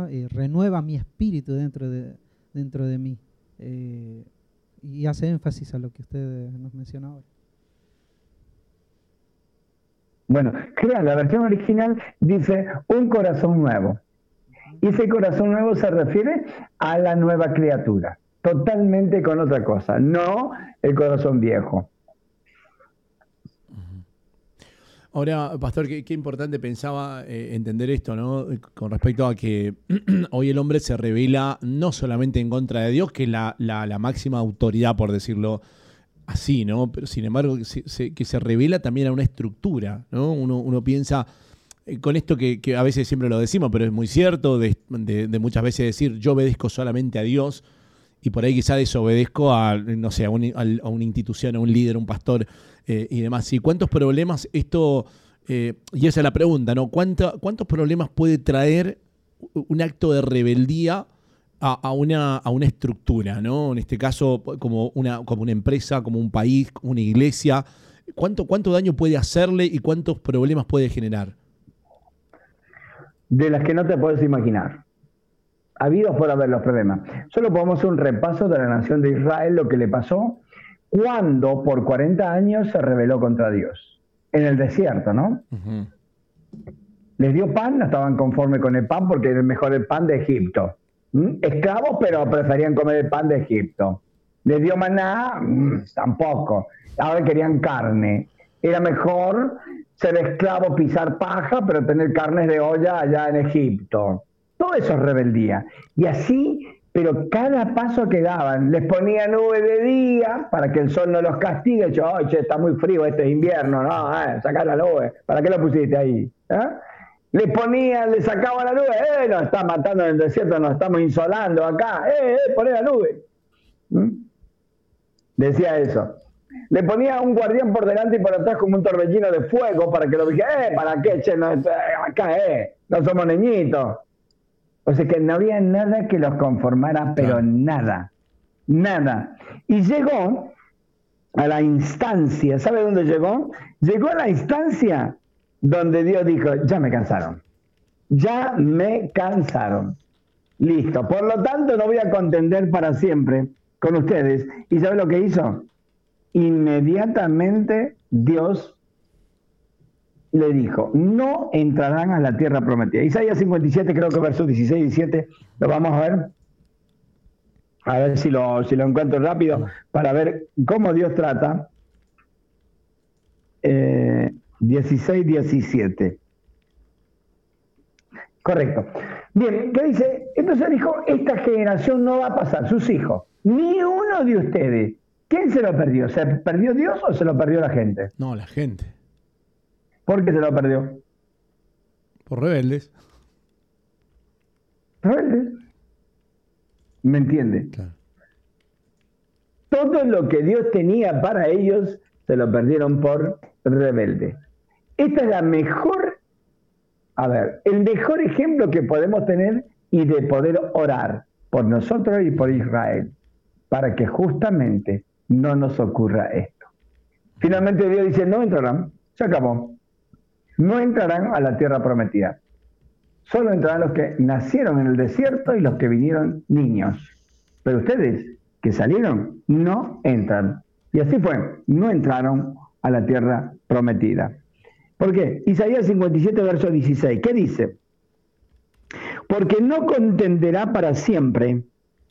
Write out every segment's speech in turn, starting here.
renueva mi espíritu dentro de mí. Y hace énfasis a lo que usted nos menciona ahora. Bueno, crean, la versión original dice un corazón nuevo. Y ese corazón nuevo se refiere a la nueva criatura, totalmente con otra cosa, no el corazón viejo. Ahora, pastor, qué importante pensaba entender esto, ¿no? Con respecto a que hoy el hombre se revela no solamente en contra de Dios, que es la máxima autoridad, por decirlo así, ¿no? Pero sin embargo, que se revela también a una estructura, ¿no? Uno piensa, con esto que a veces siempre lo decimos, pero es muy cierto, de muchas veces decir, yo obedezco solamente a Dios, y por ahí quizá desobedezco a, no sé, a una institución, a un líder, a un pastor y demás. ¿Y cuántos problemas esto, y esa es la pregunta, ¿no? ¿Cuántos problemas puede traer un acto de rebeldía a una estructura, ¿no? En este caso, como una empresa, como un país, como una iglesia? ¿Cuánto daño puede hacerle y cuántos problemas puede generar? De las que no te puedes imaginar. Habidos por haber los problemas. Solo podemos hacer un repaso de la nación de Israel, lo que le pasó cuando por 40 años se rebeló contra Dios. En el desierto, ¿no? Uh-huh. Les dio pan, no estaban conformes con el pan porque era mejor el pan de Egipto. Esclavos, pero preferían comer el pan de Egipto. Les dio maná, tampoco. Ahora querían carne. Era mejor ser esclavo, pisar paja, pero tener carnes de olla allá en Egipto. Todo eso es rebeldía. Y así, pero cada paso que daban, les ponía nube de día para que el sol no los castigue. Yo, che, está muy frío, este es invierno, no, sacá la nube. ¿Para qué lo pusiste ahí? Le sacaba la nube, nos está matando en el desierto, nos estamos insolando acá, poné la nube. Decía eso. Le ponía un guardián por delante y por atrás como un torbellino de fuego para que lo dijera, ¿para qué, che? No, acá, no somos niñitos. O sea que no había nada que los conformara, pero nada. Y llegó a la instancia, ¿sabe dónde llegó? Llegó a la instancia donde Dios dijo, ya me cansaron. Listo. Por lo tanto, no voy a contender para siempre con ustedes. ¿Y sabe lo que hizo? Inmediatamente Dios le dijo, no entrarán a la tierra prometida. Isaías 57, creo que versos 16 y 17, lo vamos a ver si lo encuentro rápido, para ver cómo Dios trata. 16, 17. Correcto. Bien, ¿qué dice? Entonces dijo, esta generación no va a pasar, sus hijos, ni uno de ustedes. ¿Quién se lo perdió? ¿Se perdió Dios o se lo perdió la gente? No, la gente. ¿Por qué se lo perdió? Por rebeldes. ¿Rebeldes? ¿Me entiende? Claro. Todo lo que Dios tenía para ellos se lo perdieron por rebelde. Esta es el mejor ejemplo que podemos tener y de poder orar por nosotros y por Israel, para que justamente no nos ocurra esto. Finalmente Dios dice, no entrarán, se acabó. No entrarán a la tierra prometida. Solo entrarán los que nacieron en el desierto y los que vinieron niños. Pero ustedes que salieron no entran. Y así fue, no entraron a la tierra prometida. ¿Por qué? Isaías 57, verso 16. ¿Qué dice? Porque no contenderá para siempre,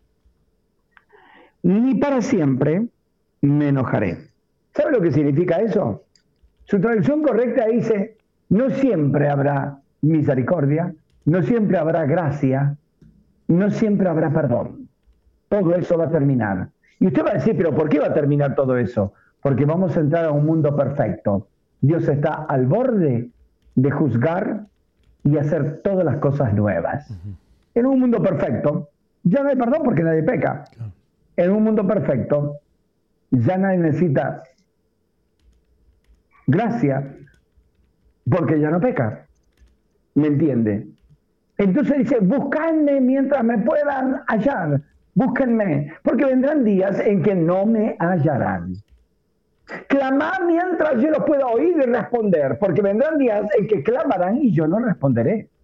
ni para siempre me enojaré. ¿Sabe lo que significa eso? Su traducción correcta dice, no siempre habrá misericordia, no siempre habrá gracia, no siempre habrá perdón. Todo eso va a terminar. Y usted va a decir, ¿pero por qué va a terminar todo eso? Porque vamos a entrar a un mundo perfecto. Dios está al borde de juzgar y hacer todas las cosas nuevas. En un mundo perfecto, ya no hay perdón porque nadie peca. En un mundo perfecto, ya nadie necesita gracia porque ya no peca. ¿Me entiende? Entonces dice, buscadme mientras me puedan hallar. Búsquenme, porque vendrán días en que no me hallarán. Clamad mientras yo los pueda oír y responder, porque vendrán días en que clamarán y yo no responderé.